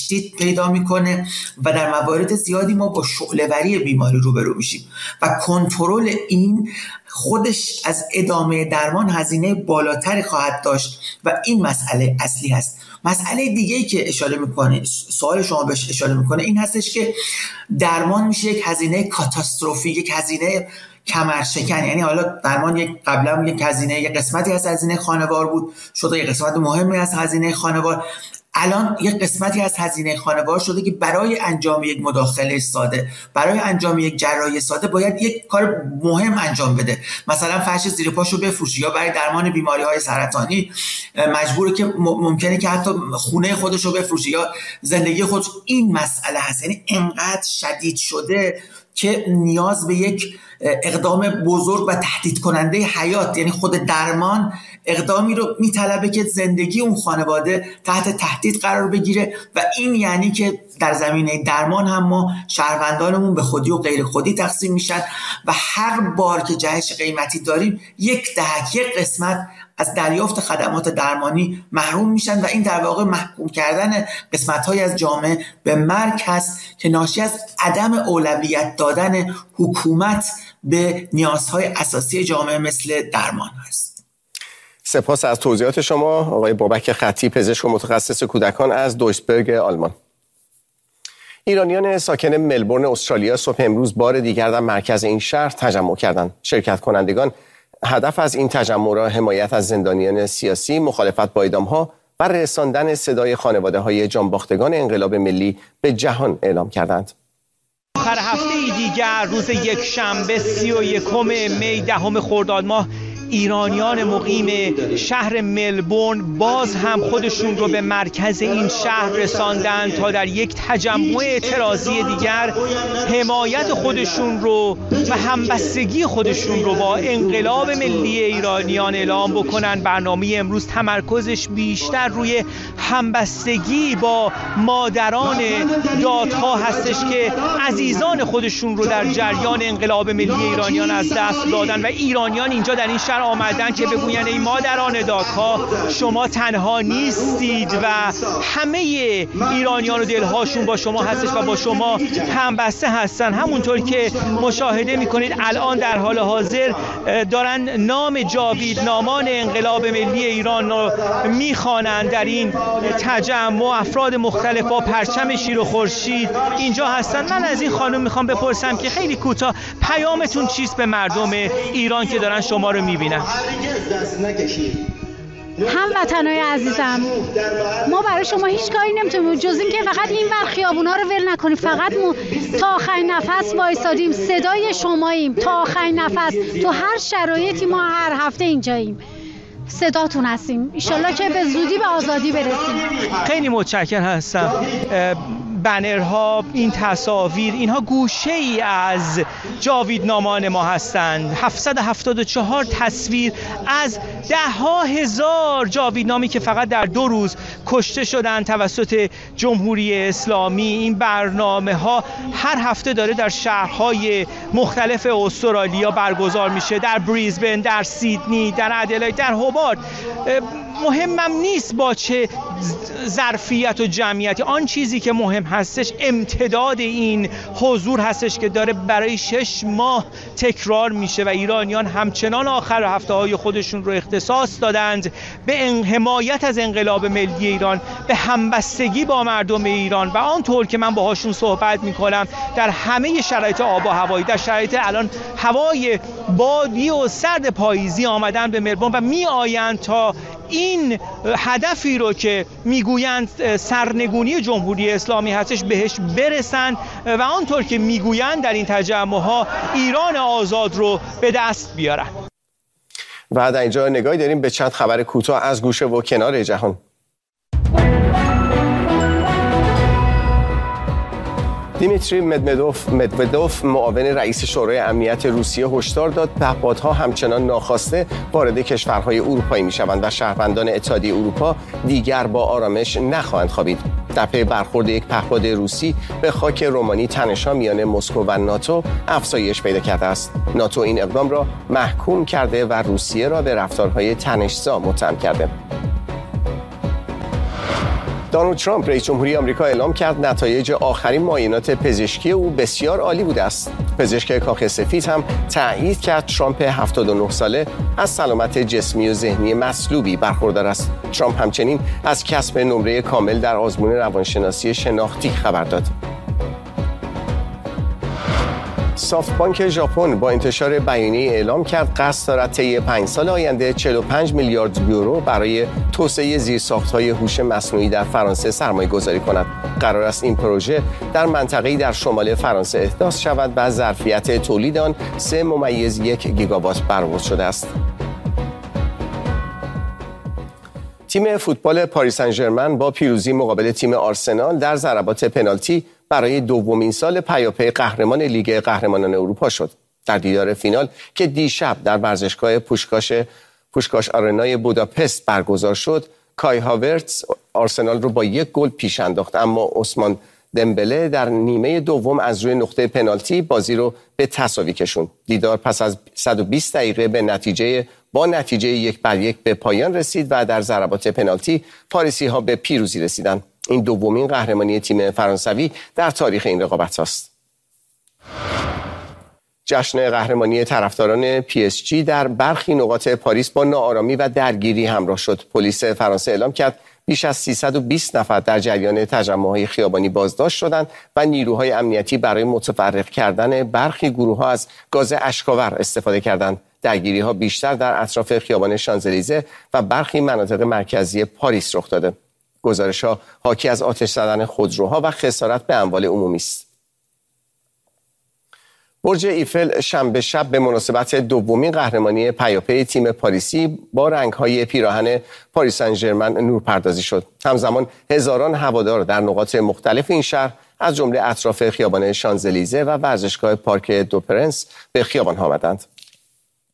تشدید پیدا میکنه و در موارد زیادی ما با شعله‌وری بیماری روبرو میشیم و کنترل این خودش از ادامه درمان هزینه بالاتری خواهد داشت و این مسئله اصلی هست. مسئله دیگه‌ای که اشاره میکنه، سوال شما بهش اشاره میکنه، این هستش که درمان میشه یک هزینه کاتاستروفی، یک هزینه کمرشکن. یعنی حالا درمان قبلا یک هزینه، یک قسمتی از هزینه خانوار بود، شده یک قسمت مهمی از هزینه خانوار، الان یک قسمتی از هزینه خانوار شده که برای انجام یک مداخله ساده، برای انجام یک جراحی ساده باید یک کار مهم انجام بده، مثلا فرش زیر پاشو بفروشه، یا برای درمان بیماری‌های سرطانی مجبوره که ممکنه که حتی خونه خودشو بفروشه یا زندگی خودش. این مسئله هست، یعنی انقدر شدید شده که نیاز به یک اقدام بزرگ و تهدید کننده حیات، یعنی خود درمان اقدامی رو میطلبه که زندگی اون خانواده تحت تهدید قرار بگیره و این یعنی که در زمینه درمان هم ما شهروندانمون به خودی و غیر خودی تقسیم میشن و هر بار که جهش قیمتی داریم یک قسمت از دریافت خدمات درمانی محروم میشن و این در واقع محکوم کردن قسمت‌های از جامعه به مرگ هست که ناشی از عدم اولویت دادن حکومت به نیازهای اساسی جامعه مثل درمان هست. سپاس از توضیحات شما آقای بابک خطی، پزشک و متخصص کودکان از دویسبرگ آلمان. ایرانیان ساکن ملبورن استرالیا صبح امروز بار دیگر در مرکز این شهر تجمع کردند. شرکت کنندگان هدف از این تجمع را حمایت از زندانیان سیاسی، مخالفت با اعدام‌ها و رساندن صدای خانواده‌های جانباختگان انقلاب ملی به جهان اعلام کردند. آخر هفته دیگر روز یکشنبه 31 می 10 خرداد ماه ایرانیان مقیم شهر ملبورن باز هم خودشون رو به مرکز این شهر رساندن تا در یک تجمع اعتراضی دیگر حمایت خودشون رو و همبستگی خودشون رو با انقلاب ملی ایرانیان اعلام بکنن. برنامه امروز تمرکزش بیشتر روی همبستگی با مادران دادها هستش که عزیزان خودشون رو در جریان انقلاب ملی ایرانیان از دست دادن و ایرانیان اینجا در این شهر آمدن که بگوین ای مادران دادها شما تنها نیستید و همه ایرانیان و دلهاشون با شما هستش و با شما همبسته هستن. همونطور که مشاهده میکنید الان در حال حاضر دارن نام جاویدنامان انقلاب ملی ایران رو میخوانن. در این تجمع افراد مختلف با پرچم شیر و خورشید اینجا هستن. من از این خانم میخوام بپرسم که خیلی کوتاه پیامتون چیست به مردم ایران که دارن شما رو میبینن؟ هموطنای عزیزم، ما برای شما هیچ کاری نمیتونیم جز این که فقط این ور خیابونا رو ول نکنیم. فقط تا آخرین نفس وایسادیم، صدای شماییم تا آخرین نفس. تو هر شرایطی ما هر هفته اینجاییم، صداتون هستیم. انشالله که به زودی به آزادی برسیم. خیلی متشکرم هستم. بنرها، این تصاویر، اینها گوشه ای از جاویدنامان ما هستند. 774 تصویر از 10,000 جاویدنامی که فقط در 2 روز کشته شدند توسط جمهوری اسلامی. این برنامه ها هر هفته داره در شهرهای مختلف استرالیا برگزار میشه، در بریزبن، در سیدنی، در ادلاید، در هوبارت. مهمم نیست با چه ظرفیت و جمعیتی، آن چیزی که مهم هستش امتداد این حضور هستش که داره برای 6 ماه تکرار میشه و ایرانیان همچنان آخر هفته‌های خودشون رو اختصاص دادند به حمایت از انقلاب ملی ایران، به همبستگی با مردم ایران و آنطور که من باهاشون صحبت میکنم در همه شرایط آب و هوایی، در شرایط الان هوای بادی و سرد پاییزی آمدن به ملبورن و میآیند تا این هدفی رو که میگویند سرنگونی جمهوری اسلامی هستش بهش برسن و آنطور که میگویند در این تجمعها ایران آزاد رو به دست بیارن. و در اینجا نگاهی داریم به چند خبر کوتاه از گوشه و کنار جهان. دیمیتری مدودوف معاون رئیس شورای امنیت روسیه هشدار داد پهپادها همچنان ناخواسته وارد کشورهای اروپایی میشوند و شهروندان اتحادیه اروپا دیگر با آرامش نخواهند خوابید. در پی برخورد یک پهپاد روسی به خاک رومانی تنش‌ها میان مسکو و ناتو افزایش پیدا کرده است. ناتو این اقدام را محکوم کرده و روسیه را به رفتارهای تنش‌زا متهم کرده. دونالد ترامپ رئیس جمهوری آمریکا اعلام کرد نتایج آخرین معاینات پزشکی او بسیار عالی بوده است. پزشک کاخ سفید هم تایید کرد ترامپ 79 ساله از سلامت جسمی و ذهنی مطلوبی برخوردار است. ترامپ همچنین از کسب نمره کامل در آزمون روانشناسی شناختی خبر داد. سافت بانک ژاپن با انتشار بیانیه اعلام کرد قصد دارد طی 5 سال آینده 45 میلیارد یورو برای توسعه زیرساخت‌های هوش مصنوعی در فرانسه سرمایه‌گذاری کند. قرار است این پروژه در منطقه‌ای در شمال فرانسه احداث شود و ظرفیت تولید آن 3.1 گیگاوات برآورد شده است. تیم فوتبال پاریس سن ژرمن با پیروزی مقابل تیم آرسنال در ضربات پنالتی برای دومین سال پیاپی قهرمان لیگ قهرمانان اروپا شد. در دیدار فینال که دیشب در ورزشگاه پوشکاش آرنای بوداپست برگزار شد، کای هاورتز آرسنال رو با 1 گل پیش انداخت، اما عثمان دمبله در نیمه دوم از روی نقطه پنالتی بازی رو به تساوی کشوند. دیدار پس از 120 دقیقه با نتیجه 1-1 به پایان رسید و در ضربات پنالتی پاریسی‌ها به پیروزی رسیدند. این دومین قهرمانی تیم فرانسوی در تاریخ این رقابت است. جشن قهرمانی طرفداران PSG در برخی نقاط پاریس با ناآرامی و درگیری همراه شد. پلیس فرانسه اعلام کرد بیش از 320 نفر در جریان تجمع‌های خیابانی بازداشت شدند و نیروهای امنیتی برای متفرق کردن برخی گروه‌ها از گاز اشک‌آور استفاده کردند. درگیری‌ها بیشتر در اطراف خیابان شانزلیزه و برخی مناطق مرکزی پاریس رخ داده. گزارش‌ها حاکی از آتش زدن خودروها و خسارت به اموال عمومی است. برج ایفل شنبه شب به مناسبت دومین قهرمانی پیاپی تیم پاریسی با رنگ‌های پیراهن پاریس سن ژرمن نورپردازی شد. همزمان هزاران هوادار در نقاط مختلف این شهر از جمله اطراف خیابان شانزلیزه و ورزشگاه پارک دو پرنس به خیابان آمدند.